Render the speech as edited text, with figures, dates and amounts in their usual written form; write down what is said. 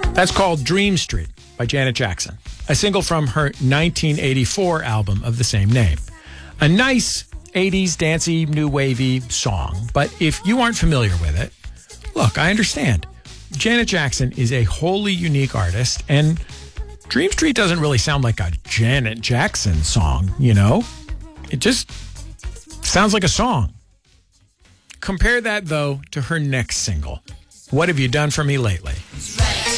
That's called Dream Street by Janet Jackson, a single from her 1984 album of the same name. A nice 80s dancey, new wavy song, but if you aren't familiar with it, look, I understand. Janet Jackson is a wholly unique artist, and Dream Street doesn't really sound like a Janet Jackson song, you know? It just sounds like a song. Compare that, though, to her next single, What Have You Done For Me Lately?